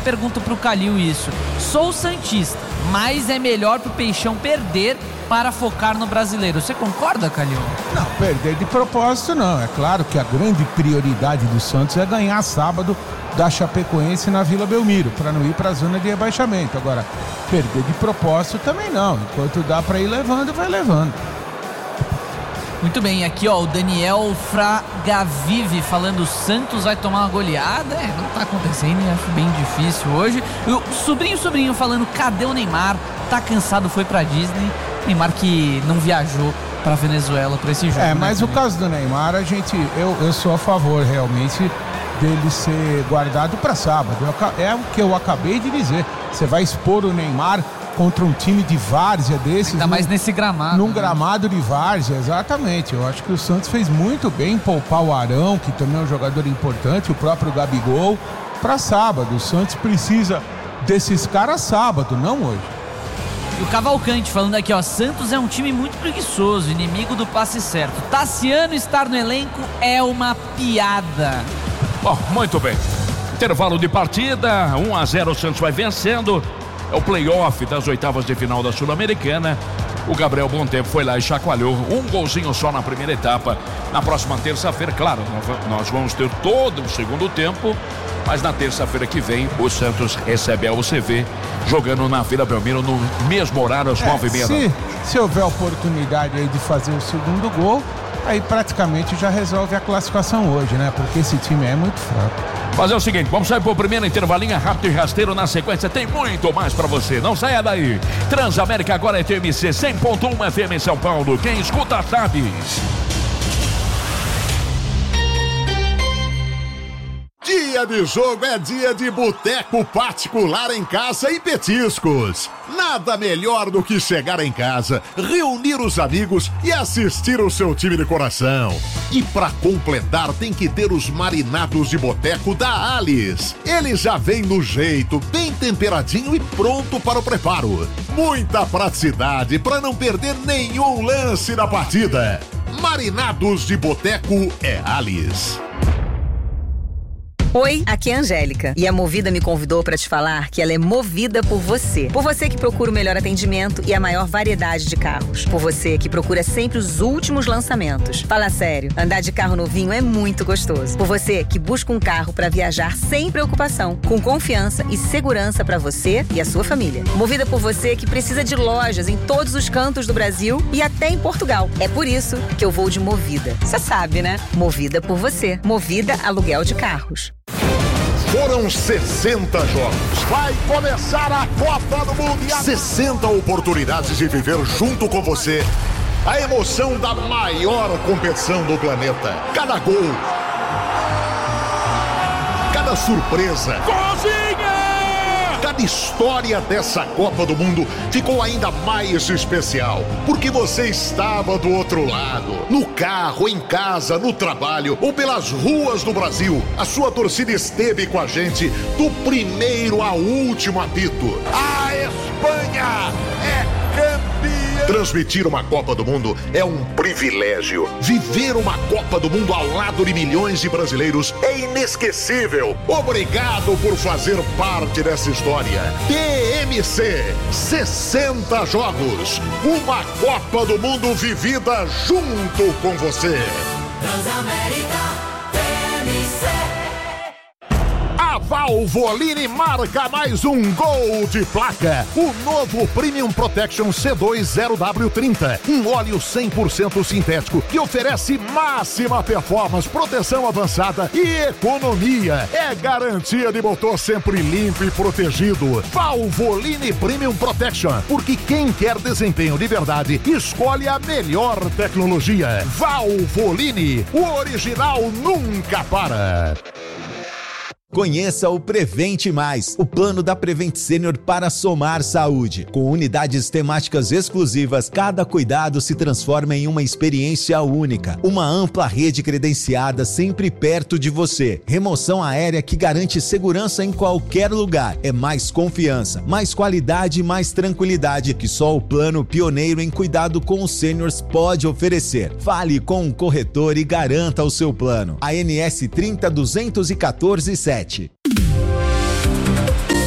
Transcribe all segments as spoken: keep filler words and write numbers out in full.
pergunto pro Calil isso. Sou santista, mas é melhor pro Peixão perder para focar no brasileiro. Você concorda, Calil? Não, perder de propósito não. É claro que a grande prioridade do Santos é ganhar sábado da Chapecoense na Vila Belmiro, para não ir para a zona de rebaixamento. Agora, perder de propósito também não. Enquanto dá para ir levando, vai levando. Muito bem, aqui ó, o Daniel Fragavive falando: o Santos vai tomar uma goleada. É, não tá acontecendo, acho bem difícil hoje. O sobrinho, sobrinho falando: cadê o Neymar? Tá cansado, foi pra Disney. Neymar que não viajou pra Venezuela pra esse jogo. É, mas né, o caso do Neymar, a gente, eu, eu sou a favor realmente dele ser guardado pra sábado. É o que eu acabei de dizer. Você vai expor o Neymar contra um time de várzea desses. Ainda mais nesse gramado. Num né? gramado de várzea, exatamente. Eu acho que o Santos fez muito bem em poupar o Arão, que também é um jogador importante, o próprio Gabigol, para sábado. O Santos precisa desses caras sábado, não hoje. E o Cavalcante falando aqui, ó: Santos é um time muito preguiçoso, inimigo do passe certo. Tassiano estar no elenco é uma piada. Bom, muito bem. Intervalo de partida, um a zero, o Santos vai vencendo. É o play-off das oitavas de final da Sul-Americana. O Gabriel Bontempo foi lá e chacoalhou um golzinho só na primeira etapa. Na próxima terça-feira, claro, nós vamos ter todo o segundo tempo, mas na terça-feira que vem o Santos recebe a U C V jogando na Vila Belmiro no mesmo horário, às nove e meia. Se, se houver oportunidade aí de fazer o segundo gol, aí praticamente já resolve a classificação hoje, né? Porque esse time é muito fraco. Fazer o seguinte, vamos sair pro primeiro intervalinho rápido e rasteiro. Na sequência tem muito mais pra você, não saia daí. Transamérica agora é T M C cem ponto um F M em São Paulo, quem escuta sabe. Dia de jogo é dia de boteco particular em casa e petiscos. Nada melhor do que chegar em casa, reunir os amigos e assistir o seu time de coração. E pra completar tem que ter os marinados de boteco da Alice. Ele já vem no jeito, bem temperadinho e pronto para o preparo. Muita praticidade para não perder nenhum lance da partida. Marinados de boteco é Alice. Oi, aqui é a Angélica e a Movida me convidou para te falar que ela é movida por você. Por você que procura o melhor atendimento e a maior variedade de carros. Por você que procura sempre os últimos lançamentos. Fala sério, andar de carro novinho é muito gostoso. Por você que busca um carro para viajar sem preocupação, com confiança e segurança para você e a sua família. Movida por você que precisa de lojas em todos os cantos do Brasil e até em Portugal. É por isso que eu vou de Movida. Você sabe, né? Movida por você. Movida Aluguel de Carros. Foram sessenta jogos. Vai começar a Copa do Mundo. sessenta oportunidades de viver junto com você a emoção da maior competição do planeta. Cada gol, cada surpresa, cozinha! Cada história dessa Copa do Mundo ficou ainda mais especial, porque você estava do outro lado, no carro, em casa, no trabalho ou pelas ruas do Brasil. A sua torcida esteve com a gente do primeiro ao último apito. A Espanha é campeã! Transmitir uma Copa do Mundo é um privilégio. Viver uma Copa do Mundo ao lado de milhões de brasileiros é inesquecível. Obrigado por fazer parte dessa história. T M C, sessenta jogos. Uma Copa do Mundo vivida junto com você. Transamérica T M C. A Valvoline marca mais um gol de placa. O novo Premium Protection C dois zero W trinta. Um óleo cem por cento sintético que oferece máxima performance, proteção avançada e economia. É garantia de motor sempre limpo e protegido. Valvoline Premium Protection. Porque quem quer desempenho de verdade escolhe a melhor tecnologia. Valvoline. O original nunca para. Conheça o Prevente Mais, o plano da Prevent Senior para somar saúde. Com unidades temáticas exclusivas, cada cuidado se transforma em uma experiência única. Uma ampla rede credenciada sempre perto de você. Remoção aérea que garante segurança em qualquer lugar. É mais confiança, mais qualidade e mais tranquilidade que só o plano pioneiro em cuidado com os seniors pode oferecer. Fale com um corretor e garanta o seu plano. A N S trinta duzentos e quatorze sete.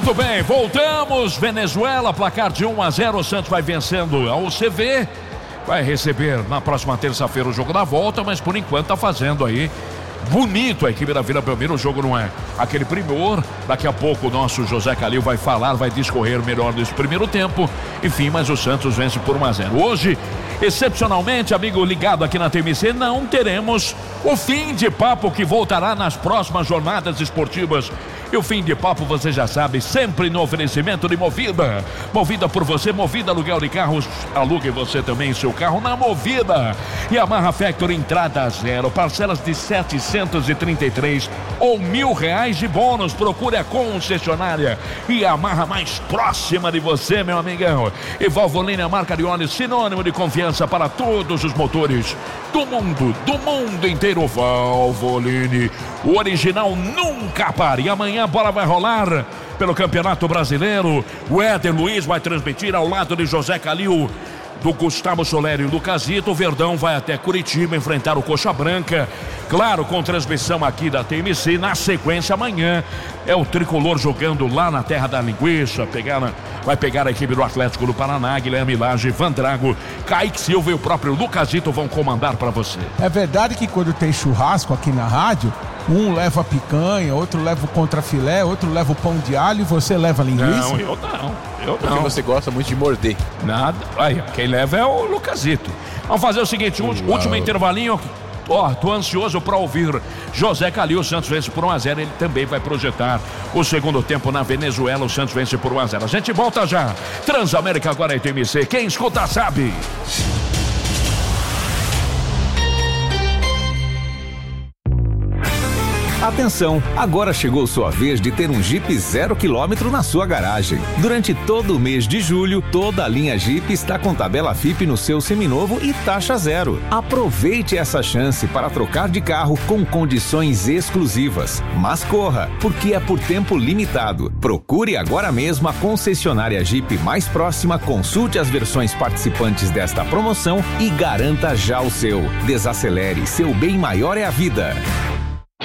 Muito bem, voltamos. Venezuela, placar de um a zero. O Santos vai vencendo a U C V. Vai receber na próxima terça-feira o jogo da volta, mas por enquanto tá fazendo aí bonito a equipe da Vila Belmiro. O jogo não é aquele primor. Daqui a pouco o nosso José Calil vai falar, vai discorrer melhor desse primeiro tempo. Enfim, mas o Santos vence por um a zero. Hoje, excepcionalmente, amigo ligado aqui na T M C, não teremos o fim de papo, que voltará nas próximas jornadas esportivas. E o fim de papo, você já sabe, sempre no oferecimento de Movida. Movida por você, Movida aluguel de carros. Alugue você também seu carro na Movida. E Yamaha Factory, entrada zero, parcelas de setecentos e trinta e três ou mil reais de bônus. Procure a concessionária e Yamaha mais próxima de você, meu amigão. E Valvoline, a marca de óleo sinônimo de confiança para todos os motores do mundo, do mundo inteiro. Valvoline, o original nunca para. E amanhã a bola vai rolar pelo Campeonato Brasileiro. O Éder Luiz vai transmitir ao lado de José Calil, do Gustavo Soler e Lucasito. O Verdão vai até Curitiba enfrentar o Coxa Branca, claro, com transmissão aqui da T M C. Na sequência, amanhã é o Tricolor jogando lá na terra da linguiça, pegar na, vai pegar a equipe do Atlético do Paraná. Guilherme Lage, Van Drago, Kaique Silva e o próprio Lucasito vão comandar para você. É verdade que quando tem churrasco aqui na rádio, um leva picanha, outro leva o contrafilé, outro leva o pão de alho e você leva a linguiça? Não, eu não. Eu Porque não. você gosta muito de morder. Nada. Aí, quem leva é o Lucasito. Vamos fazer o seguinte, último, último intervalinho. Ó, oh, tô ansioso para ouvir José Calil. O Santos vence por um a zero. Ele também vai projetar o segundo tempo na Venezuela. O Santos vence por um a zero. A gente volta já. Transamérica agora é T M C. Quem escuta sabe. Atenção, agora chegou sua vez de ter um Jeep zero quilômetro na sua garagem. Durante todo o mês de julho, toda a linha Jeep está com tabela F I P no seu seminovo e taxa zero. Aproveite essa chance para trocar de carro com condições exclusivas. Mas corra, porque é por tempo limitado. Procure agora mesmo a concessionária Jeep mais próxima, consulte as versões participantes desta promoção e garanta já o seu. Desacelere, seu bem maior é a vida.